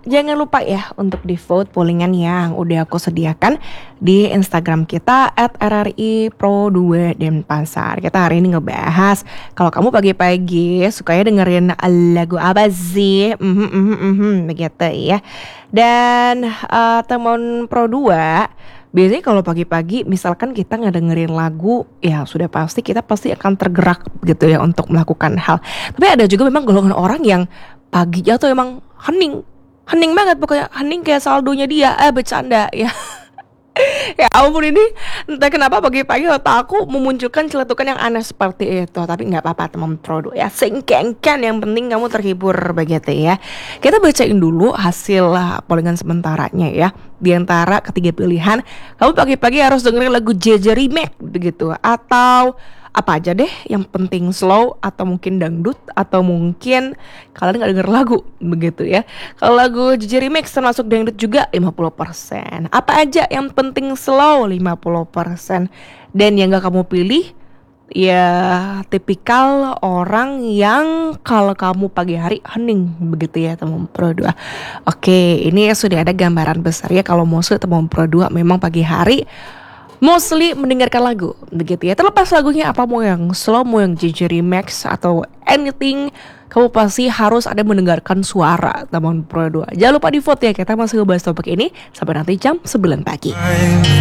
jangan lupa ya untuk di vote pollingan yang udah aku sediakan di Instagram kita @rri_pro2 Denpasar. Kita hari ini ngebahas kalau kamu pagi-pagi sukanya dengerin lagu apa sih? Begitu ya. Dan teman Pro 2, biasanya kalau pagi-pagi misalkan kita ngedengerin lagu, ya sudah pasti kita pasti akan tergerak gitu ya untuk melakukan hal. Tapi ada juga memang golongan orang yang paginya tuh emang hening banget, pokoknya hening kayak saldonya dia. Bercanda ya. Ya ampun, ini entah kenapa pagi-pagi otak aku memunculkan celetukan yang aneh seperti itu. Tapi gak apa-apa teman produk ya, singkengkan, yang penting kamu terhibur begitu ya. Kita bacain dulu hasil pollingan sementaranya ya. Di antara ketiga pilihan, kamu pagi-pagi harus dengerin lagu JJ Remix begitu, atau apa aja deh, yang penting slow, atau mungkin dangdut, atau mungkin kalian gak denger lagu begitu ya. Kalau lagu JJ Remix termasuk dangdut juga 50%. Apa aja yang penting slow 50%. Dan yang gak kamu pilih ya tipikal orang yang kalau kamu pagi hari hening begitu ya teman Pro 2. Oke, ini sudah ada gambaran besar ya kalau mostly teman Pro 2 memang pagi hari mostly mendengarkan lagu begitu ya. Terlepas lagunya apa, mau yang slow, mau yang JJ Remix atau anything, kamu pasti harus ada mendengarkan suara teman Pro 2. Jangan lupa di vote ya, kita masih ngebahas topik ini sampai nanti jam 9 pagi.